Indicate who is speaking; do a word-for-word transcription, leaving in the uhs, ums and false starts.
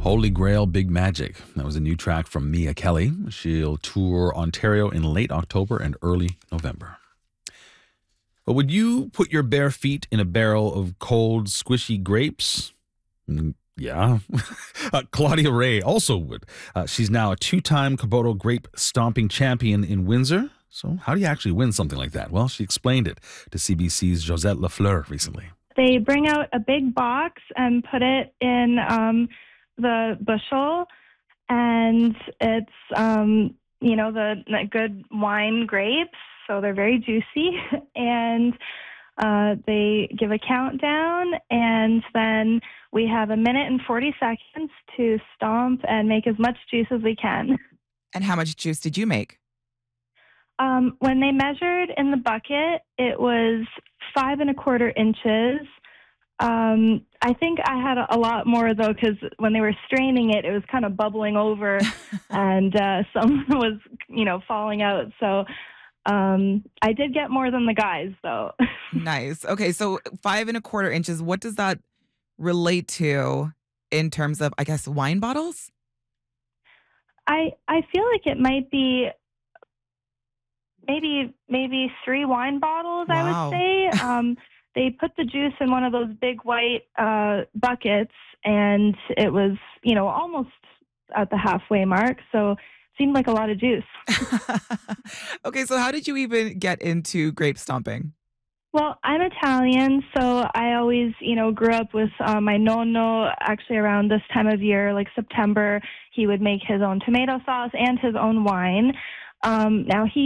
Speaker 1: Holy Grail Big Magic. That was a new track from Mia Kelly. She'll tour Ontario in late October and early November. But would you put your bare feet in a barrel of cold, squishy grapes? Mm, Yeah. uh, Claudia Ray also would. Uh, she's now a two-time Kubota grape stomping champion in Windsor. So how do you actually win something like that? Well, she explained it to C B C's Josette Lafleur recently.
Speaker 2: They bring out a big box and put it in um, the bushel, and it's, um, you know, the, the good wine grapes, so they're very juicy, and uh, they give a countdown, and then we have a minute and forty seconds to stomp and make as much juice as we can.
Speaker 3: And how much juice did you make?
Speaker 2: Um, when they measured in the bucket, it was five and a quarter inches. Um, I think I had a, a lot more, though, because when they were straining it, it was kind of bubbling over and uh, some was, you know, falling out. So um, I did get more than the guys, though.
Speaker 3: Nice. Okay, so five and a quarter inches. What does that relate to in terms of, I guess, wine bottles?
Speaker 2: I I feel like it might be maybe maybe three wine bottles, I
Speaker 3: Wow.
Speaker 2: would say. Um, they put the juice in one of those big white uh, buckets, and it was, you know, almost at the halfway mark. So it seemed like a lot of juice.
Speaker 3: Okay, so how did you even get into grape stomping?
Speaker 2: Well, I'm Italian, so I always, you know, grew up with uh, my nonno. Actually, around this time of year, like September, he would make his own tomato sauce and his own wine. Um, now, he